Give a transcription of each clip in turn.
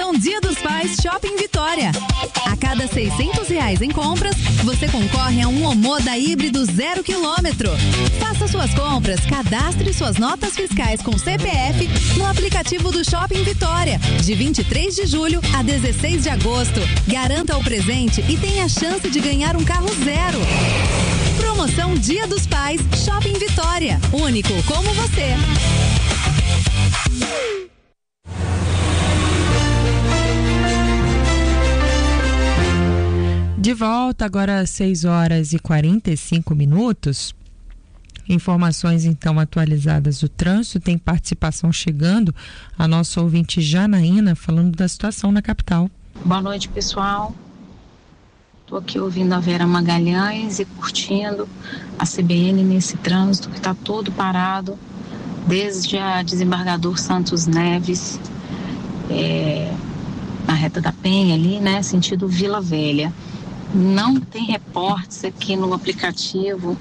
Promoção Dia dos Pais Shopping Vitória. A cada R$600 em compras, você concorre a um Omoda híbrido 0 km. Faça suas compras, cadastre suas notas fiscais com CPF no aplicativo do Shopping Vitória, de 23 de julho a 16 de agosto. Garanta o presente e tenha a chance de ganhar um carro zero. Promoção Dia dos Pais Shopping Vitória. Único como você. De volta, agora às 6h45. Informações então atualizadas do trânsito. Tem participação chegando. A nossa ouvinte Janaína falando da situação na capital. Boa noite, pessoal. Estou aqui ouvindo a Vera Magalhães e curtindo a CBN nesse trânsito que está todo parado, desde a desembargador Santos Neves, na reta da Penha ali, né, sentido Vila Velha. Não tem reportes aqui no aplicativo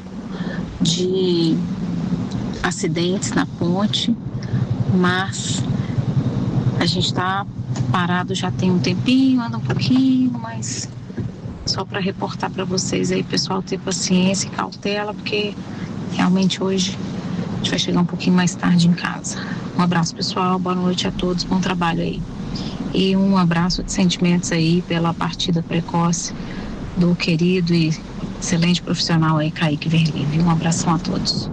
de acidentes na ponte, mas a gente está parado já tem um tempinho, anda um pouquinho, mas só para reportar para vocês aí, pessoal, ter paciência e cautela, porque realmente hoje a gente vai chegar um pouquinho mais tarde em casa. Um abraço, pessoal, boa noite a todos, bom trabalho aí. E um abraço de sentimentos aí pela partida precoce do querido e excelente profissional aí, Kaique Verli. Um abração a todos.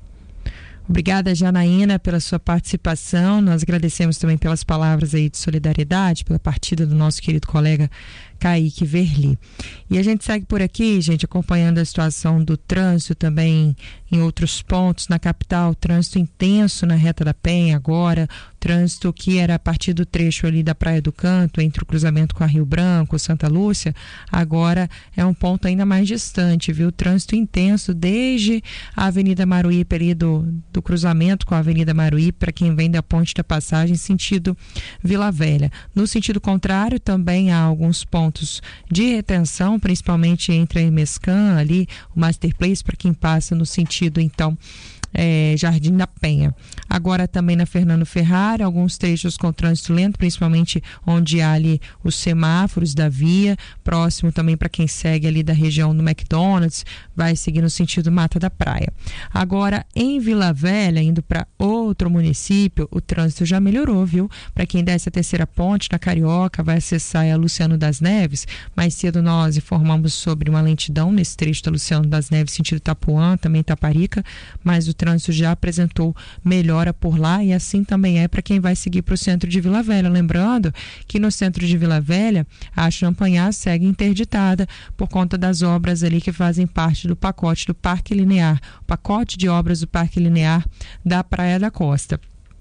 Obrigada, Janaína, pela sua participação. Nós agradecemos também pelas palavras aí de solidariedade, pela partida do nosso querido colega Kaique Verli. E a gente segue por aqui, gente, acompanhando a situação do trânsito também em outros pontos na capital. Trânsito intenso na reta da Penha agora, trânsito que era a partir do trecho ali da Praia do Canto, entre o cruzamento com a Rio Branco, Santa Lúcia, agora é um ponto ainda mais distante, viu? Trânsito intenso desde a Avenida Maruípe ali do cruzamento com a Avenida Maruípe, para quem vem da Ponte da Passagem, sentido Vila Velha. No sentido contrário, também há alguns pontos de retenção, principalmente entre a Mescan ali, o Master Place, para quem passa no sentido, então, Jardim da Penha. Agora também na Fernando Ferrari, alguns trechos com trânsito lento, principalmente onde há ali os semáforos da via, próximo também para quem segue ali da região do McDonald's, vai seguir no sentido Mata da Praia. Agora em Vila Velha, indo para outro município, o trânsito já melhorou, viu? Para quem desce a Terceira Ponte, na Carioca, vai acessar a Luciano das Neves. Mais cedo nós informamos sobre uma lentidão nesse trecho da Luciano das Neves, sentido Itapuã, também Itaparica, mas o trânsito já apresentou melhora por lá, e assim também é para quem vai seguir para o centro de Vila Velha. Lembrando que no centro de Vila Velha a Champagnat segue interditada por conta das obras ali que fazem parte do pacote do Parque Linear, o pacote de obras do Parque Linear da Praia da Costa.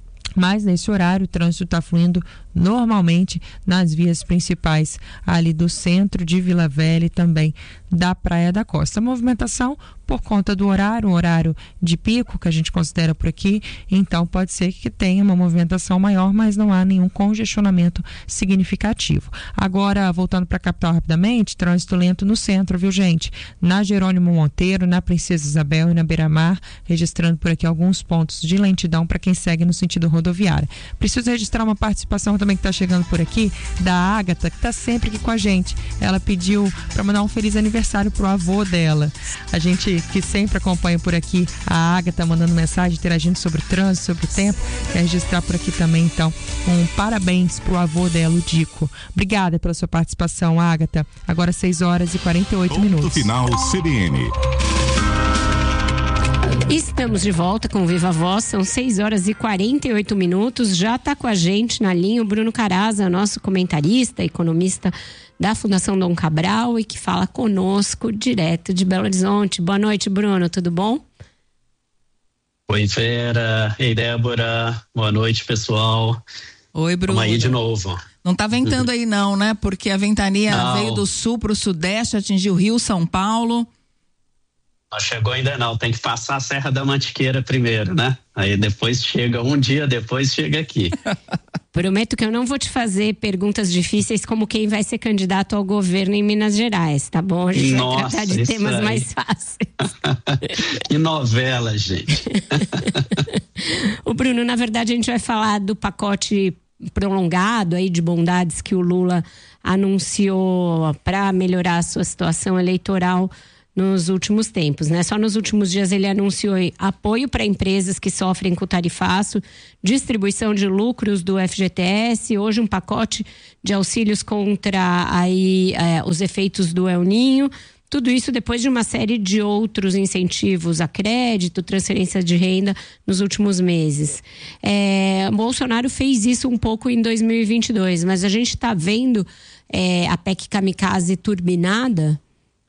Mas nesse horário o trânsito está fluindo normalmente nas vias principais ali do centro de Vila Velha e também da Praia da Costa. A movimentação por conta do horário, um horário de pico que a gente considera por aqui, então pode ser que tenha uma movimentação maior, mas não há nenhum congestionamento significativo. Agora, voltando para a capital rapidamente, trânsito lento no centro, viu, gente? Na Jerônimo Monteiro, na Princesa Isabel e na Beira-Mar, registrando por aqui alguns pontos de lentidão para quem segue no sentido rodoviário. Preciso registrar uma participação também que está chegando por aqui, da Ágata, que está sempre aqui com a gente. Ela pediu para mandar um feliz aniversário pro avô dela. A gente que sempre acompanha por aqui a Ágata mandando mensagem, interagindo sobre o trânsito, sobre o tempo, quer registrar por aqui também, então, um parabéns pro avô dela, o Dico. Obrigada pela sua participação, Ágata. Agora 6h48. Ponto final CBN. Estamos de volta com Viva Voz, são 6h48. Já está com a gente na linha o Bruno Caraza, nosso comentarista, economista da Fundação Dom Cabral e que fala conosco direto de Belo Horizonte. Boa noite, Bruno, tudo bom? Oi, Vera. Ei, Débora. Boa noite, pessoal. Oi, Bruno. Vamos aí de novo. Não tá ventando aí não, né? Porque a ventania veio do sul para o sudeste, atingiu Rio, São Paulo. Não chegou ainda não, tem que passar a Serra da Mantiqueira primeiro, né? Aí depois chega, um dia depois chega aqui. Prometo que eu não vou te fazer perguntas difíceis como quem vai ser candidato ao governo em Minas Gerais, tá bom? A gente vai tratar de temas aí mais fáceis. E novela, gente. O Bruno, na verdade a gente vai falar do pacote prolongado aí de bondades que o Lula anunciou para melhorar a sua situação eleitoral nos últimos tempos, né? Só nos últimos dias ele anunciou apoio para empresas que sofrem com o tarifaço, distribuição de lucros do FGTS, hoje um pacote de auxílios contra os efeitos do El Niño. Tudo isso depois de uma série de outros incentivos a crédito, transferência de renda nos últimos meses. Bolsonaro fez isso um pouco em 2022, mas a gente está vendo a PEC Kamikaze turbinada?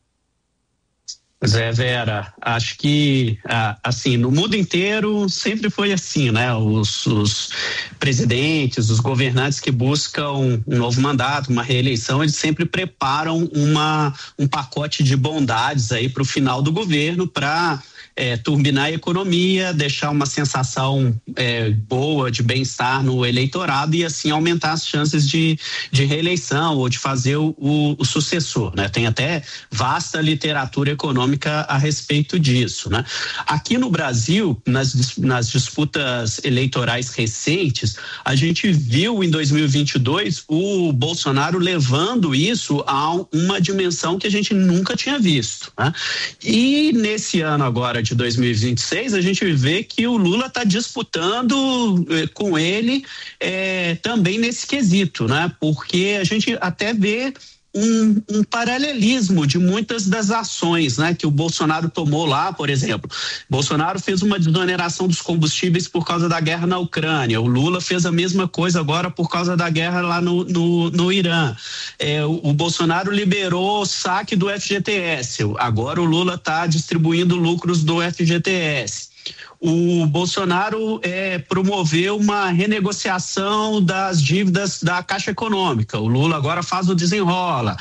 Pois é, Vera, acho que assim, no mundo inteiro sempre foi assim, né? Os presidentes, os governantes que buscam um novo mandato, uma reeleição, eles sempre preparam um pacote de bondades aí para o final do governo para turbinar a economia, deixar uma sensação boa de bem-estar no eleitorado e assim aumentar as chances de reeleição ou de fazer o sucessor, né? Tem até vasta literatura econômica a respeito disso, né? Aqui no Brasil, nas disputas eleitorais recentes, a gente viu em 2022 o Bolsonaro levando isso a uma dimensão que a gente nunca tinha visto, né? E nesse ano agora de 2026, a gente vê que o Lula está disputando com ele também nesse quesito, né? Porque a gente até vê um paralelismo de muitas das ações, né, que o Bolsonaro tomou lá, por exemplo. Bolsonaro fez uma desoneração dos combustíveis por causa da guerra na Ucrânia. O Lula fez a mesma coisa agora por causa da guerra lá no Irã. O Bolsonaro liberou o saque do FGTS. Agora o Lula está distribuindo lucros do FGTS. O Bolsonaro promoveu uma renegociação das dívidas da Caixa Econômica. O Lula agora faz o desenrola.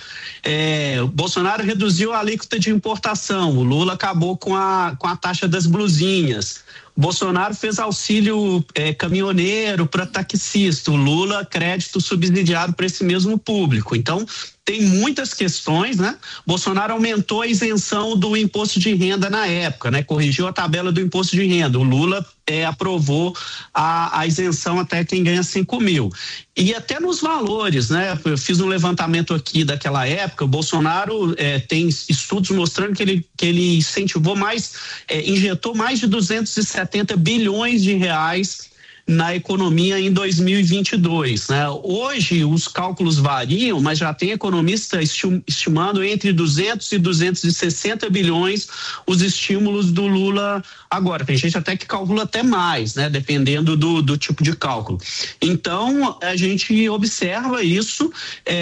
O Bolsonaro reduziu a alíquota de importação. O Lula acabou com a taxa das blusinhas. O Bolsonaro fez auxílio caminhoneiro para taxista. O Lula, crédito subsidiado para esse mesmo público. Então, tem muitas questões, né? Bolsonaro aumentou a isenção do imposto de renda na época, né? Corrigiu a tabela do imposto de renda. O Lula aprovou a isenção até quem ganha 5 mil. E até nos valores, né? Eu fiz um levantamento aqui daquela época. O Bolsonaro tem estudos mostrando que ele incentivou injetou mais de 270 bilhões de reais na economia em 2022, né? Hoje os cálculos variam, mas já tem economista estimando entre 200 e 260 bilhões os estímulos do Lula agora. Tem gente até que calcula até mais, né? Dependendo do tipo de cálculo. Então a gente observa isso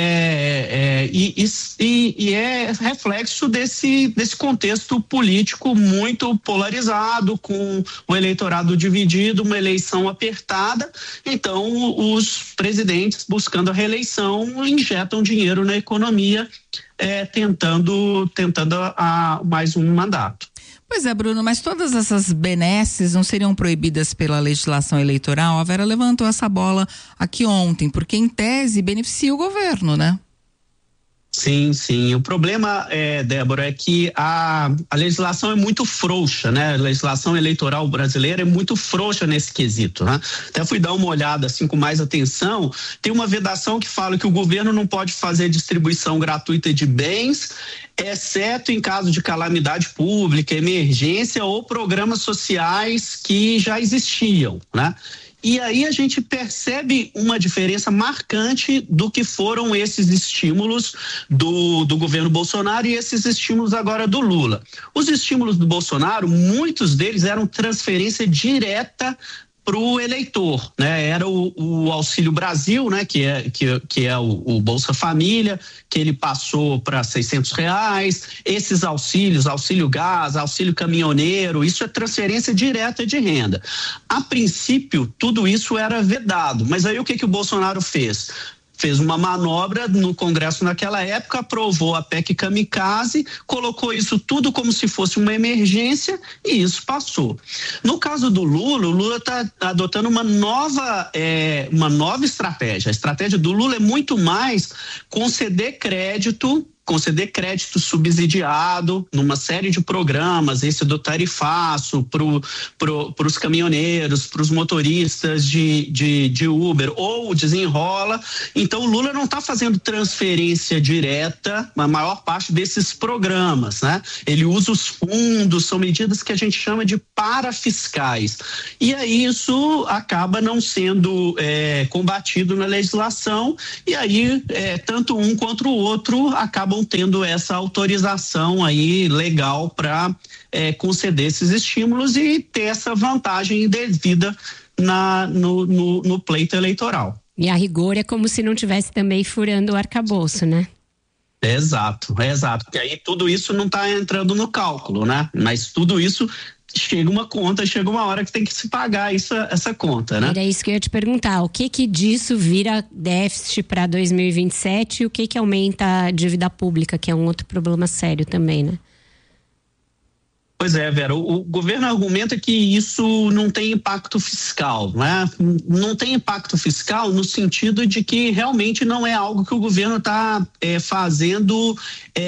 e é reflexo desse contexto político muito polarizado, com o eleitorado dividido, uma eleição apertada. Então os presidentes buscando a reeleição injetam dinheiro na economia, tentando mais um mandato. Pois é, Bruno, mas todas essas benesses não seriam proibidas pela legislação eleitoral? A Vera levantou essa bola aqui ontem, porque em tese beneficia o governo, né? Sim, sim. O problema, Débora, é que a legislação é muito frouxa, né? A legislação eleitoral brasileira é muito frouxa nesse quesito, né? Até fui dar uma olhada assim com mais atenção. Tem uma vedação que fala que o governo não pode fazer distribuição gratuita de bens, exceto em caso de calamidade pública, emergência ou programas sociais que já existiam, né? E aí a gente percebe uma diferença marcante do que foram esses estímulos do governo Bolsonaro e esses estímulos agora do Lula. Os estímulos do Bolsonaro, muitos deles eram transferência direta para o eleitor, né? Era o Auxílio Brasil, né? Que é o Bolsa Família, que ele passou para R$600. Esses auxílios, auxílio gás, auxílio caminhoneiro, isso é transferência direta de renda. A princípio, tudo isso era vedado, mas aí o que o Bolsonaro fez? Fez uma manobra no Congresso naquela época, aprovou a PEC Kamikaze, colocou isso tudo como se fosse uma emergência e isso passou. No caso do Lula, o Lula está adotando uma nova estratégia. A estratégia do Lula é muito mais conceder crédito conceder crédito subsidiado numa série de programas, esse do tarifaço para os caminhoneiros, para os motoristas de Uber, ou desenrola. Então o Lula não está fazendo transferência direta na maior parte desses programas, né? Ele usa os fundos, são medidas que a gente chama de parafiscais. E aí isso acaba não sendo combatido na legislação, e aí tanto um quanto o outro acabam tendo essa autorização aí legal para conceder esses estímulos e ter essa vantagem devida no pleito eleitoral. E a rigor é como se não tivesse também furando o arcabouço, né? Exato, porque aí tudo isso não está entrando no cálculo, né? Mas tudo isso chega uma hora que tem que se pagar essa conta, né? Era isso que eu ia te perguntar, o que disso vira déficit para 2027 e o que aumenta a dívida pública, que é um outro problema sério também, né? Pois é, Vera, o governo argumenta que isso não tem impacto fiscal, né? Não tem impacto fiscal no sentido de que realmente não é algo que o governo está fazendo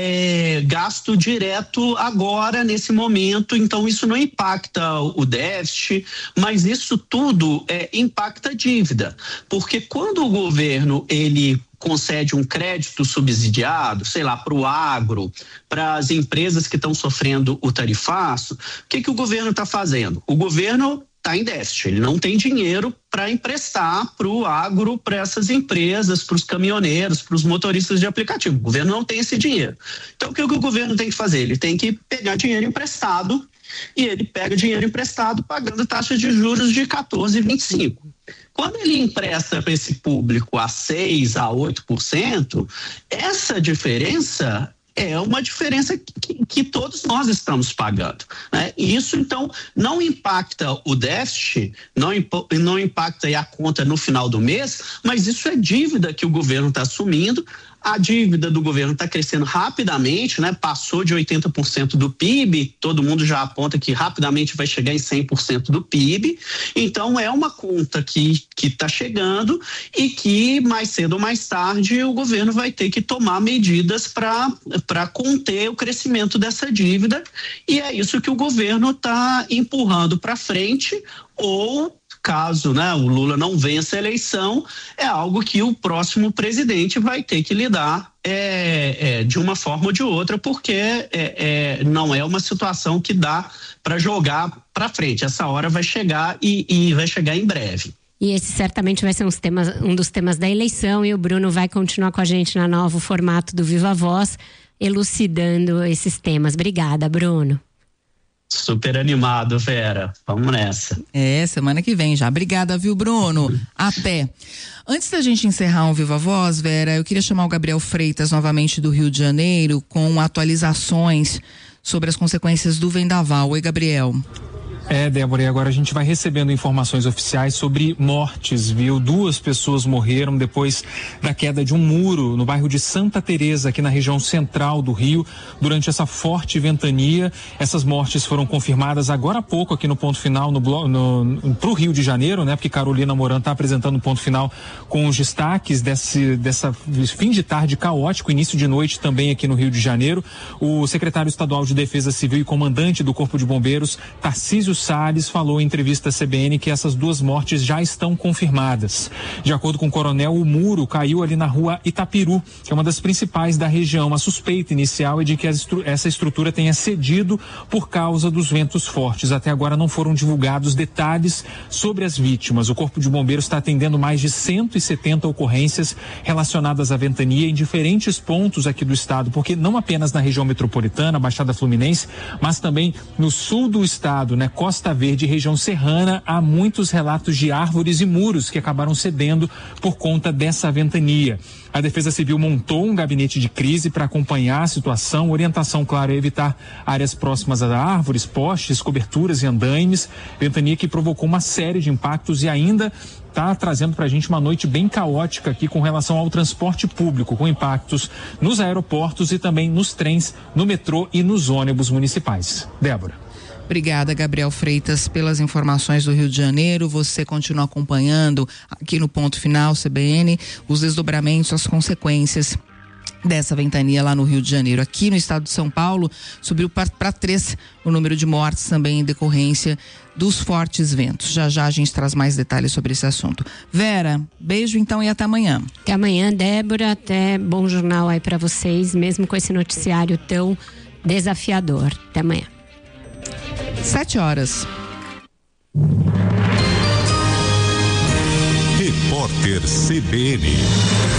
gasto direto agora, nesse momento, então isso não impacta o déficit, mas isso tudo impacta a dívida, porque quando o governo, ele concede um crédito subsidiado, sei lá, para o agro, para as empresas que estão sofrendo o tarifaço, o que o governo está fazendo? O governo está em déficit, ele não tem dinheiro para emprestar para o agro, para essas empresas, para os caminhoneiros, para os motoristas de aplicativo. O governo não tem esse dinheiro. Então o que o governo tem que fazer? Ele tem que pegar dinheiro emprestado, e ele pega dinheiro emprestado pagando taxas de juros de 14,25%. Quando ele empresta para esse público a 6%, a 8%, essa diferença é uma diferença que todos nós estamos pagando, né? E isso, então, não impacta o déficit, não impacta aí a conta no final do mês, mas isso é dívida que o governo está assumindo. A dívida do governo está crescendo rapidamente, né? Passou de 80% do PIB, todo mundo já aponta que rapidamente vai chegar em 100% do PIB. Então é uma conta que está chegando e que mais cedo ou mais tarde o governo vai ter que tomar medidas para conter o crescimento dessa dívida, e é isso que o governo está empurrando para frente, ou caso, né, o Lula não vença a eleição, é algo que o próximo presidente vai ter que lidar de uma forma ou de outra, porque não é uma situação que dá para jogar para frente. Essa hora vai chegar e vai chegar em breve. E esse certamente vai ser um dos temas da eleição, e o Bruno vai continuar com a gente no novo formato do Viva Voz, elucidando esses temas. Obrigada, Bruno. Super animado, Vera. Vamos nessa. Semana que vem já. Obrigada, viu, Bruno? Até. Antes da gente encerrar um Viva Voz, Vera, eu queria chamar o Gabriel Freitas, novamente do Rio de Janeiro, com atualizações sobre as consequências do vendaval. Oi, Gabriel. Débora, e agora a gente vai recebendo informações oficiais sobre mortes, viu? 2 pessoas morreram depois da queda de um muro no bairro de Santa Teresa, aqui na região central do Rio, durante essa forte ventania. Essas mortes foram confirmadas agora há pouco aqui no Ponto Final, pro Rio de Janeiro, né? Porque Carolina Moran está apresentando o Ponto Final com os destaques dessa fim de tarde caótico, início de noite também aqui no Rio de Janeiro. O secretário estadual de Defesa Civil e comandante do Corpo de Bombeiros, Tarcísio Salles, falou em entrevista à CBN que essas 2 mortes já estão confirmadas. De acordo com o coronel, o muro caiu ali na rua Itapiru, que é uma das principais da região. A suspeita inicial é de que essa estrutura tenha cedido por causa dos ventos fortes. Até agora não foram divulgados detalhes sobre as vítimas. O Corpo de Bombeiros está atendendo mais de 170 ocorrências relacionadas à ventania em diferentes pontos aqui do estado, porque não apenas na região metropolitana, Baixada Fluminense, mas também no sul do estado, né? Costa Verde e região serrana, há muitos relatos de árvores e muros que acabaram cedendo por conta dessa ventania. A Defesa Civil montou um gabinete de crise para acompanhar a situação. Orientação, claro, é evitar áreas próximas a árvores, postes, coberturas e andaimes. Ventania que provocou uma série de impactos e ainda está trazendo para a gente uma noite bem caótica aqui com relação ao transporte público, com impactos nos aeroportos e também nos trens, no metrô e nos ônibus municipais. Débora. Obrigada, Gabriel Freitas, pelas informações do Rio de Janeiro. Você continua acompanhando aqui no Ponto Final, CBN, os desdobramentos, as consequências dessa ventania lá no Rio de Janeiro. Aqui no estado de São Paulo, subiu para 3 o número de mortes também em decorrência dos fortes ventos. Já já a gente traz mais detalhes sobre esse assunto. Vera, beijo então e até amanhã. Até amanhã, Débora, até bom jornal aí para vocês, mesmo com esse noticiário tão desafiador. Até amanhã. 7h. Repórter CBN.